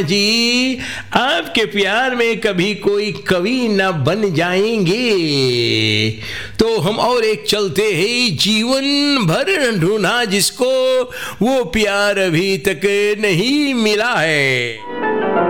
जी आपके प्यार में कभी कोई कवि न बन जाएंगे तो हम और एक चलते हैं जीवन भर ढूंढा जिसको वो प्यार अभी तक नहीं मिला है।